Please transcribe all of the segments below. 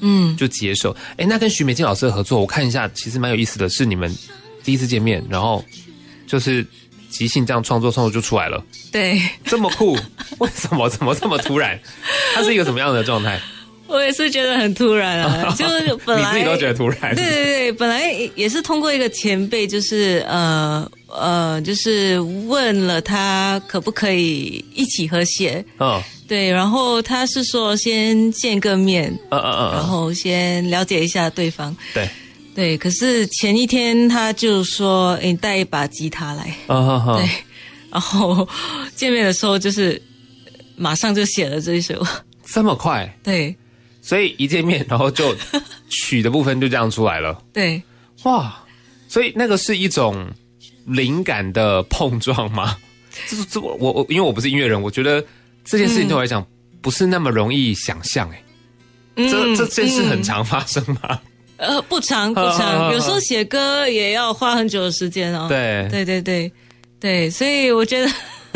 就接受。那跟许美静老师的合作，我看一下，其实蛮有意思的是，你们第一次见面，然后就是即兴这样创作就出来了。 对， 这么酷，为什么？怎么这么突然？它是一个什么样的状态？ 我也是觉得很突然啊，就是本来你自己都觉得突然。 对，本来也是通过一个前辈，就是就是问了他可不可以一起合写。对，然后他是说先见个面，然后先了解一下对方。对，可是前一天他就说，你带一把吉他来。对，然后见面的时候就是马上就写了这一首。 这么快？ 对。 所以一见面，然后就曲的部分就这样出来了。 对， 哇，所以那个是一种灵感的碰撞吗？我因为我不是音乐人，我觉得这件事情对我来讲不是那么容易想象。这件事很常发生吗？ 不常，有时候写歌也要花很久的时间哦。对，所以我觉得。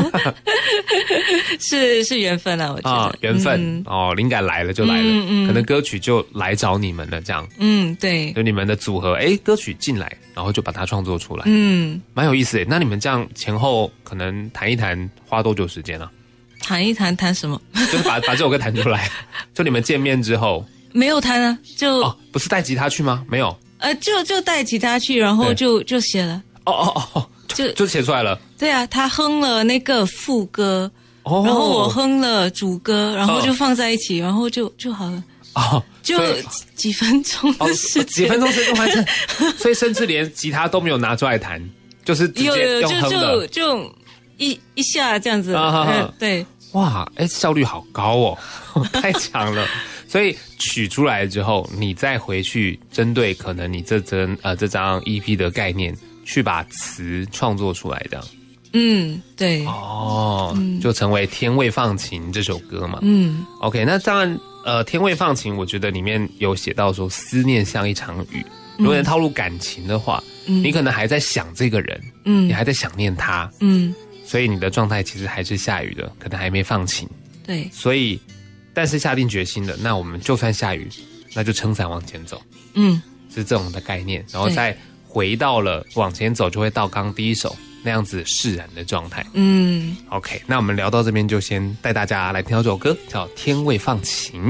是缘分啊，我觉得缘分灵感来了就来了，可能歌曲就来找你们了，这样。 对， 就你们的组合，歌曲进来，然后就把它创作出来，蛮有意思。那你们这样前后可能谈一谈，花多久时间啊？ 谈一谈，谈什么？ 就是把这首歌弹出来。就你们见面之后没有弹啊？就不是带吉他去吗？没有， 就带吉他去，然后就写了。就写出来了。 对啊，他哼了那个副歌，然后我哼了主歌，然后就放在一起，然后就好了。就几分钟的时间， 几分钟时间完成。所以甚至连吉他都没有拿出来弹，就是直接用哼的， 就一下这样子。对， 哇，效率好高哦，太强了。所以曲出来之后，你再回去针对可能你这张 EP 的概念。去把词创作出来的， 对， 就成为《天未放晴》这首歌嘛，OK， 那当然，《天未放晴》我觉得里面有写到说，思念像一场雨，如果能套入感情的话，你可能还在想这个人，你还在想念他，所以你的状态其实还是下雨的，可能还没放晴， 对， 所以，但是下定决心的，那我们就算下雨，那就撑伞往前走，是这种的概念，然后再。回到了往前走，就会到刚第一首那样子释然的状态。OK， 那我们聊到这边，就先带大家来听到这首歌，叫《天未放晴》。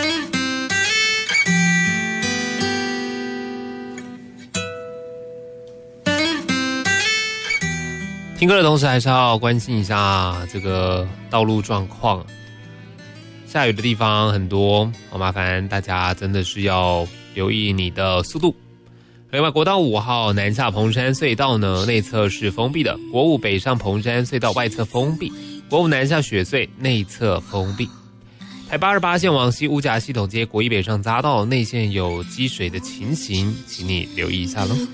听歌的同时，还是要关心一下这个道路状况。下雨的地方很多，麻烦大家真的是要留意你的速度。另外，国道5号南下彭山隧道呢，内侧是封闭的；国5北上彭山隧道外侧封闭；国5南下雪隧内侧封闭。台88线往西乌甲系统街国1北上匝道内线有积水的情形，请你留意一下咯。